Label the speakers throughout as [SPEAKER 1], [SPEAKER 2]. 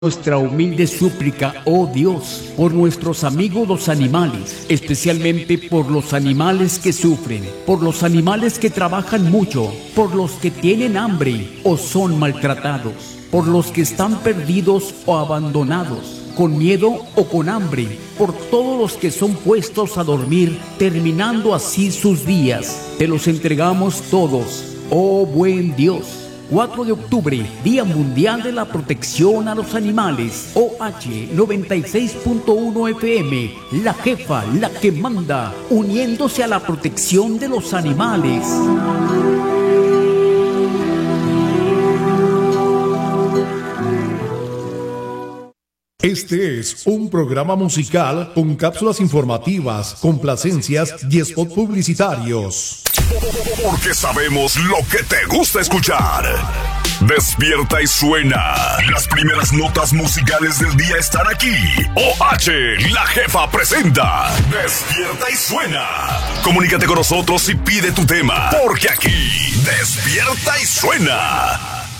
[SPEAKER 1] Nuestra humilde súplica, oh Dios, por nuestros amigos los animales, especialmente por los animales que sufren, por los animales que trabajan mucho, por los que tienen hambre o son maltratados, por los que están perdidos o abandonados, con miedo o con hambre, por todos los que son puestos a dormir, terminando así sus días. Te los entregamos todos, oh buen Dios. 4 de octubre, Día Mundial de la Protección a los Animales. OH 96.1 FM, la jefa, la que manda, uniéndose a la protección de los animales.
[SPEAKER 2] Este es un programa musical con cápsulas informativas, complacencias y spot publicitarios.
[SPEAKER 3] Porque sabemos lo que te gusta escuchar. Despierta y suena. Las primeras notas musicales del día están aquí. OH, la jefa presenta Despierta y suena. Comunícate con nosotros y pide tu tema. Porque aquí, Despierta y suena.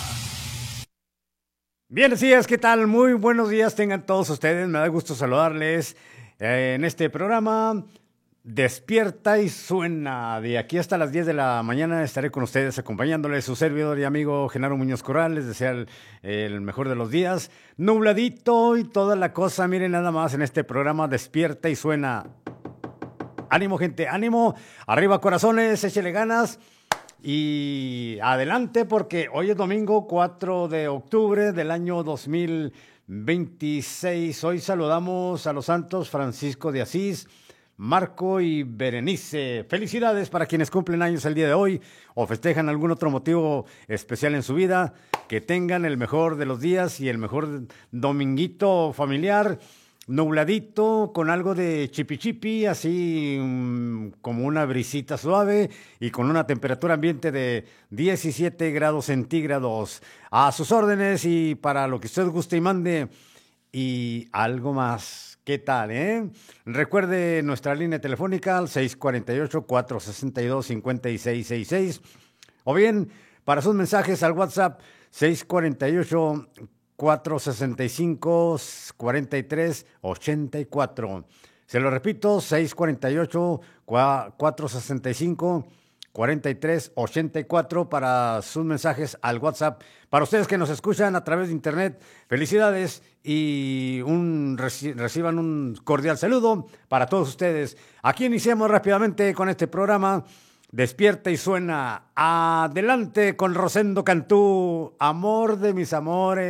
[SPEAKER 4] Bien, así es, ¿qué tal? Muy buenos días tengan todos ustedes. Me da gusto saludarles en este programa Despierta y Suena. De aquí hasta las 10 de la mañana estaré con ustedes acompañándoles, su servidor y amigo Genaro Muñoz Corral. Les desea el mejor de los días, nubladito y toda la cosa. Miren nada más en este programa Despierta y Suena. Ánimo, gente, ánimo. Arriba, corazones, échele ganas. Y adelante, porque hoy es domingo 4 de octubre del año 2026. Hoy saludamos a los santos Francisco de Asís, Marco y Berenice. Felicidades para quienes cumplen años el día de hoy o festejan algún otro motivo especial en su vida. Que tengan el mejor de los días y el mejor dominguito familiar. Nubladito, con algo de chipi, así como una brisita suave y con una temperatura ambiente de 17 grados centígrados. A sus órdenes y para lo que usted guste y mande y algo más. ¿Qué tal, Recuerde nuestra línea telefónica al 648-462-5666 o bien para sus mensajes al WhatsApp 648-465-4384. Se lo repito, 648-465-4384 para sus mensajes al WhatsApp. Para ustedes que nos escuchan a través de internet, felicidades y reciban un cordial saludo para todos ustedes. Aquí iniciamos rápidamente con este programa. Despierta y suena. Adelante con Rosendo Cantú, amor de mis amores.